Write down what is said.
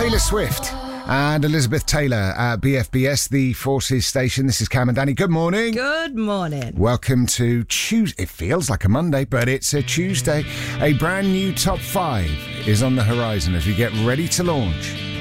Taylor Swift and Elizabeth Taylor at BFBS, the Forces station. This is Cam and Danny. Good morning. Good morning. Welcome to Tuesday. It feels like a Monday, but it's a Tuesday. A brand new Top 5 is on the horizon as we get ready to launch